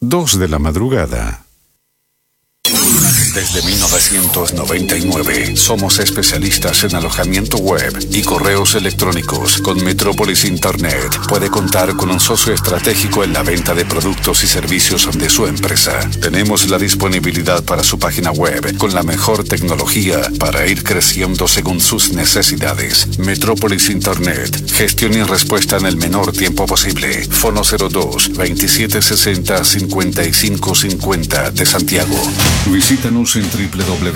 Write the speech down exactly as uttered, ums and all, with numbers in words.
dos de la madrugada. Desde mil novecientos noventa y nueve somos especialistas en alojamiento web y correos electrónicos. Con Metrópolis Internet puede contar con un socio estratégico en la venta de productos y servicios de su empresa. Tenemos la disponibilidad para su página web con la mejor tecnología para ir creciendo según sus necesidades. Metrópolis Internet, gestión y respuesta en el menor tiempo posible. Fono cero dos, veintisiete sesenta, cincuenta y cinco cincuenta de Santiago. Visítanos en w w w